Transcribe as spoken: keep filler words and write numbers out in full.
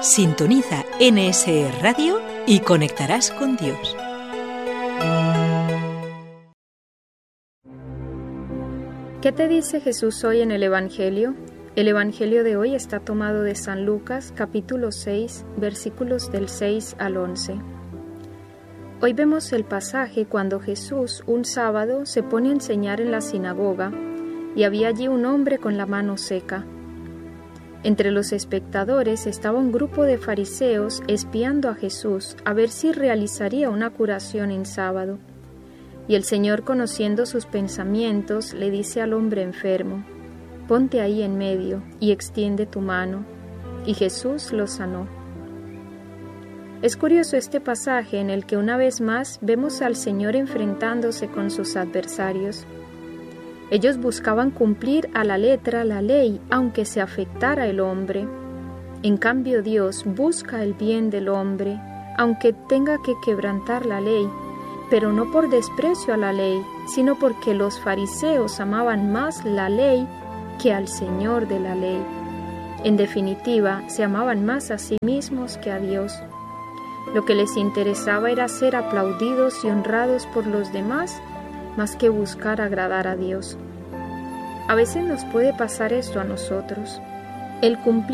Sintoniza N S E Radio y conectarás con Dios. ¿Qué te dice Jesús hoy en el Evangelio? El Evangelio de hoy está tomado de San Lucas, capítulo seis, versículos del seis al once. Hoy vemos el pasaje cuando Jesús, un sábado, se pone a enseñar en la sinagoga y había allí un hombre con la mano seca. Entre los espectadores estaba un grupo de fariseos espiando a Jesús a ver si realizaría una curación en sábado. Y el Señor, conociendo sus pensamientos, le dice al hombre enfermo: «Ponte ahí en medio y extiende tu mano». Y Jesús lo sanó. Es curioso este pasaje en el que una vez más vemos al Señor enfrentándose con sus adversarios. Ellos buscaban cumplir a la letra la ley, aunque se afectara el hombre. En cambio, Dios busca el bien del hombre, aunque tenga que quebrantar la ley, pero no por desprecio a la ley, sino porque los fariseos amaban más la ley que al Señor de la ley. En definitiva, se amaban más a sí mismos que a Dios. Lo que les interesaba era ser aplaudidos y honrados por los demás, más que buscar agradar a Dios. A veces nos puede pasar esto a nosotros. El cumplir